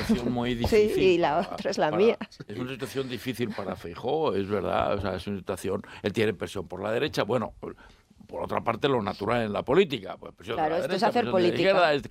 situación muy difícil. Sí, y la otra es la mía. Es una situación difícil para Feijóo, es verdad. O sea, es una situación... Él tiene presión por la derecha. Bueno, por otra parte, lo natural en la política. Pues presión Claro, de la esto es derecha, hacer presión de la política. izquierda, es